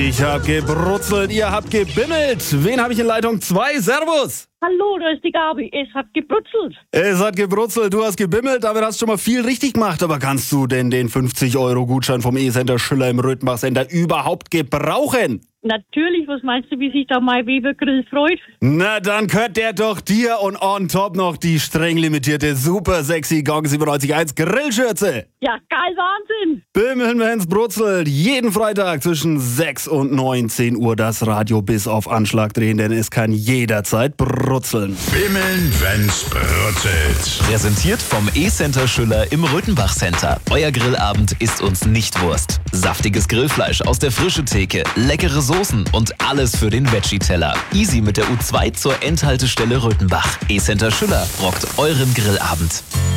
Ich hab gebrutzelt, ihr habt gebimmelt. Wen habe ich in Leitung 2? Servus. Hallo, da ist die Gabi. Es hat gebrutzelt. Es hat gebrutzelt, du hast gebimmelt, damit hast du schon mal viel richtig gemacht. Aber kannst du denn den 50-Euro-Gutschein vom E-Center Schüller im Röthenbach-Center überhaupt gebrauchen? Natürlich, was meinst du, wie sich da mein Weber-Grill freut? Na, dann gehört der doch dir und on top noch die streng limitierte super sexy Gong 97.1 Grillschürze. Ja, geil, Wahnsinn. Bimmeln, wenn's brutzelt. Jeden Freitag zwischen 6 und 19 Uhr das Radio bis auf Anschlag drehen, denn es kann jederzeit brutzeln. Bimmeln, wenn's brutzelt. Präsentiert vom E-Center Schüller im Röthenbach Center. Euer Grillabend ist uns nicht Wurst. Saftiges Grillfleisch aus der frischen Theke, leckere Soßen und alles für den Veggie-Teller. Easy mit der U2 zur Endhaltestelle Röthenbach. E-Center Schüller rockt euren Grillabend.